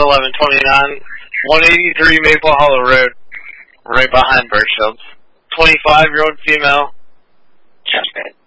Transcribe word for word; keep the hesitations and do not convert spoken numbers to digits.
eleven twenty-nine, one eighty-three Maple Hollow Road, right behind Birchfields. twenty-five-year-old female. Suspect.